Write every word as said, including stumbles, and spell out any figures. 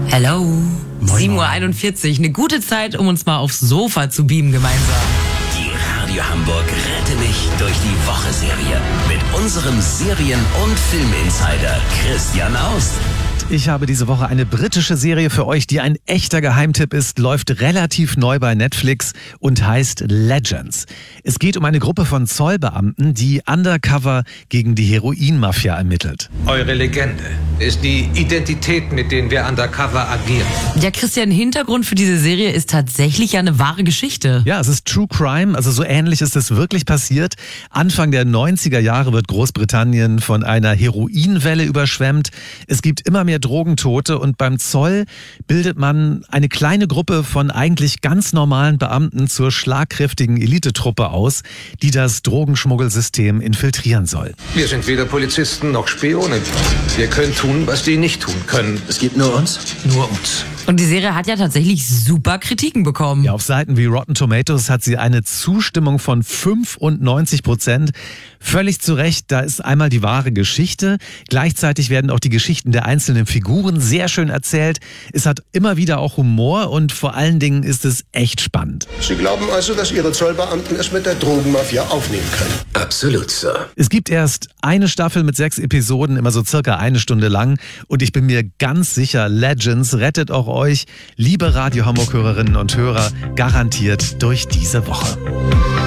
Hello. sieben Uhr einundvierzig, eine gute Zeit, um uns mal aufs Sofa zu beamen gemeinsam. Die Radio Hamburg Rette mich durch die Woche-Serie mit unserem Serien- und Filminsider Christian Aust. Ich habe diese Woche eine britische Serie für euch, die ein echter Geheimtipp ist, läuft relativ neu bei Netflix und heißt Legends. Es geht um eine Gruppe von Zollbeamten, die undercover gegen die Heroinmafia ermittelt. Eure Legende ist die Identität, mit denen wir undercover agieren. Ja, Christian, Hintergrund für diese Serie ist tatsächlich ja eine wahre Geschichte. Ja, es ist True Crime, also so ähnlich ist es wirklich passiert. Anfang der neunziger Jahre wird Großbritannien von einer Heroinwelle überschwemmt. Es gibt immer mehr Drogentote und beim Zoll bildet man eine kleine Gruppe von eigentlich ganz normalen Beamten zur schlagkräftigen Elitetruppe aus, die das Drogenschmuggelsystem infiltrieren soll. Wir sind weder Polizisten noch Spione. Wir können tun, was die nicht tun können. Es gibt nur uns? Nur uns. Und die Serie hat ja tatsächlich super Kritiken bekommen. Ja, auf Seiten wie Rotten Tomatoes hat sie eine Zustimmung von fünfundneunzig Prozent. Völlig zu Recht, da ist einmal die wahre Geschichte. Gleichzeitig werden auch die Geschichten der einzelnen Figuren sehr schön erzählt. Es hat immer wieder auch Humor und vor allen Dingen ist es echt spannend. Sie glauben also, dass Ihre Zollbeamten es mit der Drogenmafia aufnehmen können? Absolut, Sir. Es gibt erst eine Staffel mit sechs Episoden, immer so circa eine Stunde lang. Und ich bin mir ganz sicher, Legends rettet auch euch, liebe Radio Hamburg-Hörerinnen und Hörer, garantiert durch diese Woche.